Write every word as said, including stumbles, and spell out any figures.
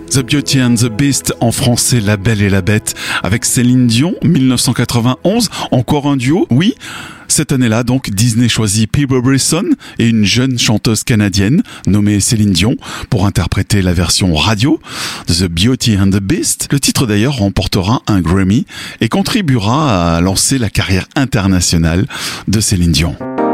The Beauty and the Beast, en français La Belle et la Bête, avec Céline Dion, dix-neuf cent quatre-vingt-onze, encore un duo, oui. Cette année-là, donc, Disney choisit Peebo Brisson et une jeune chanteuse canadienne nommée Céline Dion pour interpréter la version radio de The Beauty and the Beast. Le titre d'ailleurs remportera un Grammy et contribuera à lancer la carrière internationale de Céline Dion.